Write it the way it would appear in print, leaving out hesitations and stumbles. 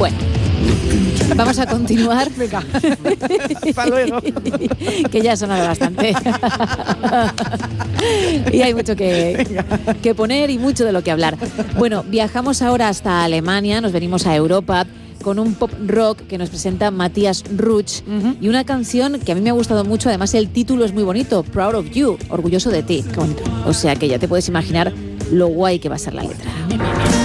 Bueno, vamos a continuar. Venga, hasta luego. Que ya ha sonado bastante. Y hay mucho que poner y mucho de lo que hablar. Bueno, viajamos ahora hasta Alemania, nos venimos a Europa con un pop rock que nos presenta Matthias Ruch y una canción que a mí me ha gustado mucho, además el título es muy bonito, Proud of You, orgulloso de ti. Qué bonito. O sea que ya te puedes imaginar lo guay que va a ser la letra.